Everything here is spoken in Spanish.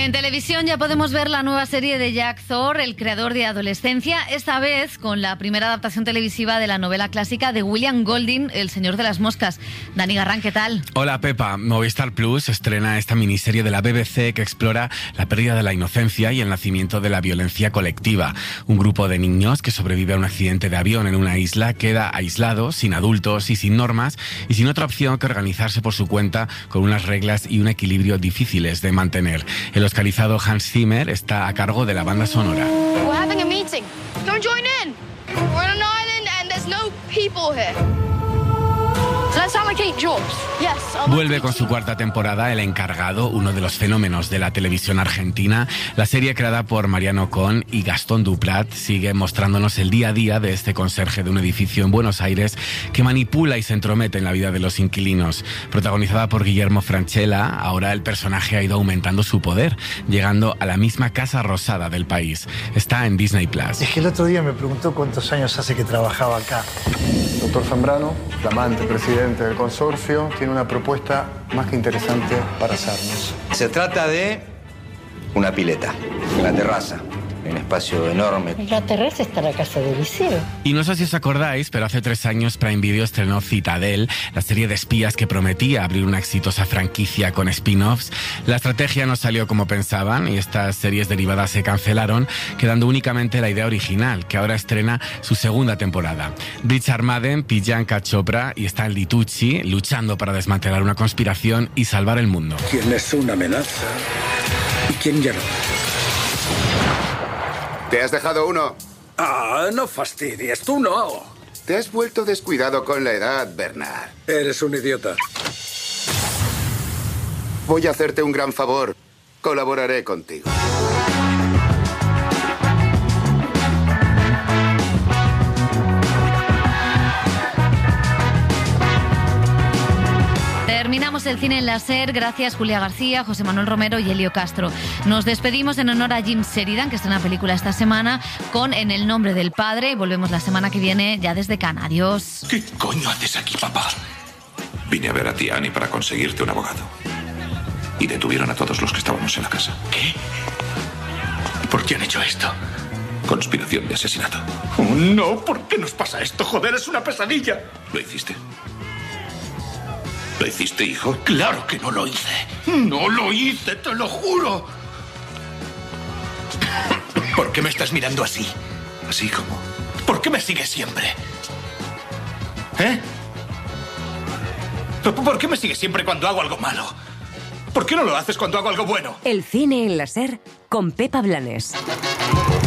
En televisión ya podemos ver la nueva serie de Jack Thor, el creador de Adolescencia, esta vez con la primera adaptación televisiva de la novela clásica de William Golding, El Señor de las Moscas. Dani Garrán, ¿qué tal? Hola Pepa, Movistar Plus estrena esta miniserie de la BBC que explora la pérdida de la inocencia y el nacimiento de la violencia colectiva. Un grupo de niños que sobrevive a un accidente de avión en una isla queda aislado, sin adultos y sin normas, y sin otra opción que organizarse por su cuenta con unas reglas y un equilibrio difíciles de mantener. El oscarizado Hans Zimmer está a cargo de la banda sonora. We're having a meeting. Come join in. We're on an island and there's no people here. Let's allocate jobs. Yes. Vuelve con su cuarta temporada El Encargado, uno de los fenómenos de la televisión argentina. La serie, creada por Mariano Cohn y Gastón Duprat, sigue mostrándonos el día a día de este conserje de un edificio en Buenos Aires que manipula y se entromete en la vida de los inquilinos. Protagonizada por Guillermo Francella, ahora el personaje ha ido aumentando su poder, llegando a la misma Casa Rosada del país. Está en Disney Plus. Es que el otro día me preguntó cuántos años hace que trabajaba acá. Doctor Zambrano, flamante presidente del consorcio, tiene una propuesta más que interesante para hacernos. Se trata de una pileta en la terraza, en un espacio enorme. La terraza está en la casa de Viseo. Y no sé si os acordáis, pero hace 3 años Prime Video estrenó Citadel, la serie de espías que prometía abrir una exitosa franquicia con spin-offs. La estrategia no salió como pensaban y estas series derivadas se cancelaron, quedando únicamente la idea original, que ahora estrena su segunda temporada. Richard Madden, Priyanka Chopra y Stanley Tucci luchando para desmantelar una conspiración y salvar el mundo. ¿Quién es una amenaza y quién ya no? ¿Te has dejado uno? Ah, no fastidies, tú no. Te has vuelto descuidado con la edad, Bernard. Eres un idiota. Voy a hacerte un gran favor. Colaboraré contigo. Terminamos el cine en la SER, gracias Julia García, José Manuel Romero y Elio Castro. Nos despedimos en honor a Jim Sheridan, que estrena película esta semana, con En el nombre del padre, y volvemos la semana que viene ya desde Cannes. Adiós. ¿Qué coño haces aquí, papá? Vine a ver a tía Annie para conseguirte un abogado. Y detuvieron a todos los que estábamos en la casa. ¿Qué? ¿Por qué han hecho esto? Conspiración de asesinato. Oh, no, ¿por qué nos pasa esto? Joder, es una pesadilla. ¿Lo hiciste? ¿Lo hiciste, hijo? Claro que no lo hice. No lo hice, te lo juro. ¿Por qué me estás mirando así? ¿Así como? ¿Por qué me sigues siempre? ¿Eh? ¿Por qué me sigues siempre cuando hago algo malo? ¿Por qué no lo haces cuando hago algo bueno? El cine en la SER con Pepa Blanes.